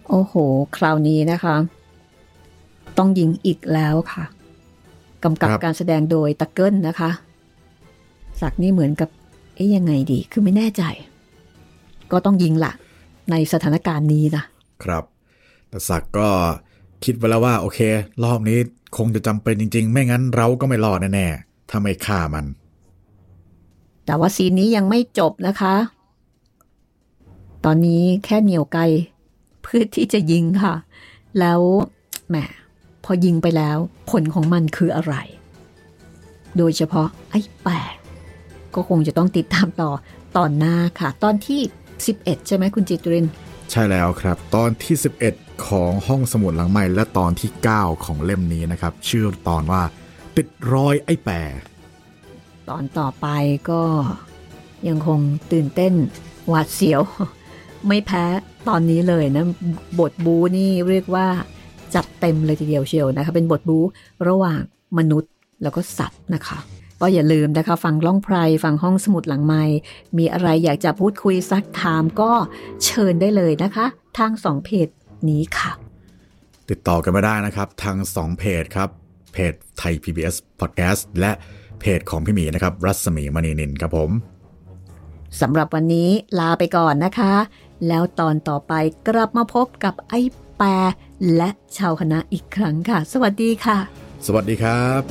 โอ้โหคราวนี้นะคะต้องยิงอีกแล้วค่ะกำกับการแสดงโดยตะเกิ้ลนะคะศักดิ์นี่เหมือนกับยังไงดีคือไม่แน่ใจก็ต้องยิงละในสถานการณ์นี้นะครับแต่ศักดิ์ก็คิดไว้แล้วว่าโอเครอบนี้คงจะจำเป็นจริงๆไม่งั้นเราก็ไม่รอดแน่ๆถ้าไม่ฆ่ามันแต่ว่าซีนนี้ยังไม่จบนะคะตอนนี้แค่เหนี่ยวไกเพื่อที่จะยิงค่ะแล้วแหมพอยิงไปแล้วผลของมันคืออะไรโดยเฉพาะไอ้แปะก็คงจะต้องติดตามต่อตอนหน้าค่ะตอนที่11ใช่ไหมคุณจิตรินใช่แล้วครับตอนที่11ของห้องสมุดหลังใหม่และตอนที่9ของเล่มนี้นะครับชื่อตอนว่าติดรอยไอ้แปะตอนต่อไปก็ยังคงตื่นเต้นหวาดเสียวไม่แพ้ตอนนี้เลยนะบทบู๊นี่เรียกว่าจัดเต็มเลยทีเดียวเชียวนะคะเป็นบทบู๊ระหว่างมนุษย์แล้วก็สัตว์นะคะก็อย่าลืมนะคะฟังล่องไพรฟังห้องสมุดหลังไมค์มีอะไรอยากจะพูดคุยซักถามก็เชิญได้เลยนะคะทาง2เพจนี้ค่ะติดต่อกันมาได้นะครับทาง2เพจครับเพจไทย PBS Podcast และเพจของพี่หมีนะครับรัศมีมณีนินครับผมสำหรับวันนี้ลาไปก่อนนะคะแล้วตอนต่อไปกลับมาพบกับไอ้แปะและชาวคณะอีกครั้งค่ะสวัสดีค่ะสวัสดีครับ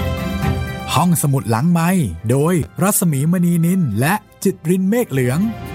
ห้องสมุดหลังไมค์โดยรัศมีมณีนินและจิตรินเมฆเหลือง